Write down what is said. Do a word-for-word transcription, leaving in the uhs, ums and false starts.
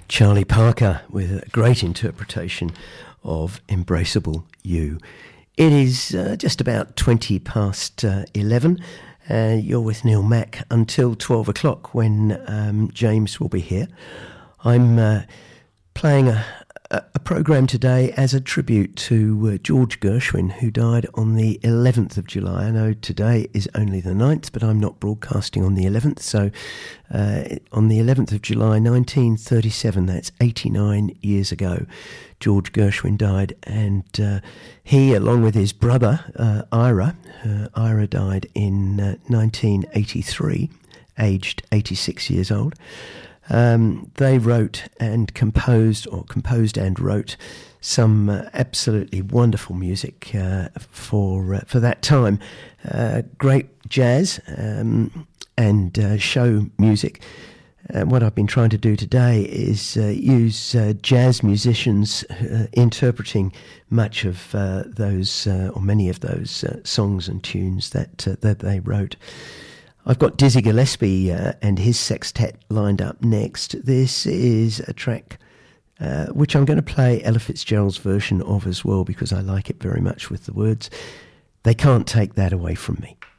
Charlie Parker with a great interpretation of Embraceable You. It is uh, just about twenty past uh, eleven. Uh, you're with Neil Mack until twelve o'clock when um, James will be here. I'm uh, playing a, a program today as a tribute to uh, George Gershwin, who died on the eleventh of July. I know today is only the ninth, but I'm not broadcasting on the eleventh. So uh, on the eleventh of July nineteen thirty-seven, that's eighty-nine years ago, George Gershwin died, and uh, he, along with his brother uh, Ira, uh, Ira died in uh, nineteen eighty-three, aged eighty-six years old. Um, they wrote and composed, or composed and wrote, some uh, absolutely wonderful music uh, for uh, for that time. Uh, great jazz um, and uh, show music. Uh, what I've been trying to do today is uh, use uh, jazz musicians uh, interpreting much of uh, those, uh, or many of those uh, songs and tunes that uh, that they wrote. I've got Dizzy Gillespie uh, and his sextet lined up next. This is a track uh, which I'm going to play Ella Fitzgerald's version of as well, because I like it very much with the words. They can't take that away from me.